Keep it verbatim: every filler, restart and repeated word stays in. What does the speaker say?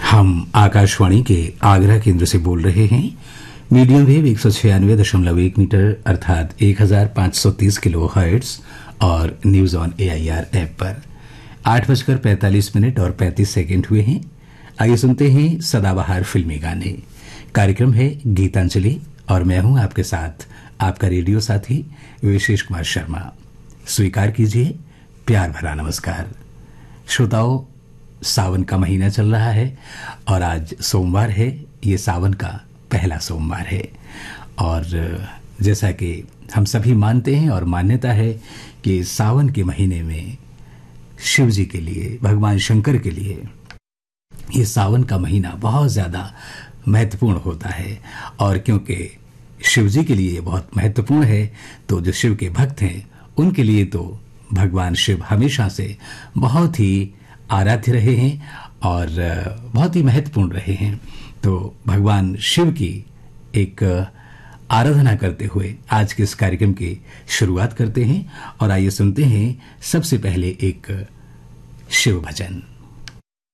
हम आकाशवाणी के आगरा केंद्र से बोल रहे हैं। मीडियम वेव एक सौ छियानवे दशमलव एक मीटर अर्थात एक हजार पाँच सौ तीस किलो हर्ट्ज और news on A I R app पर आठ बजकर पैंतालीस मिनट और पैंतीस सेकेंड हुए हैं। आइए सुनते हैं सदाबहार फिल्मी गाने। कार्यक्रम है गीतांजलि और मैं हूं आपके साथ आपका रेडियो साथी विशेष कुमार शर्मा। स्वीकार कीजिए प्यार भरा नमस्कार। श्रोताओं, सावन का महीना चल रहा है और आज सोमवार है। ये सावन का पहला सोमवार है और जैसा कि हम सभी मानते हैं और मान्यता है कि सावन के महीने में शिव जी के लिए, भगवान शंकर के लिए ये सावन का महीना बहुत ज़्यादा महत्वपूर्ण होता है। और क्योंकि शिव जी के लिए बहुत महत्वपूर्ण है तो जो शिव के भक्त हैं उनके लिए तो भगवान शिव हमेशा से बहुत ही आराध्य रहे हैं और बहुत ही महत्वपूर्ण रहे हैं। तो भगवान शिव की एक आराधना करते हुए आज के इस कार्यक्रम की शुरुआत करते हैं और आइए सुनते हैं सबसे पहले एक शिव भजन।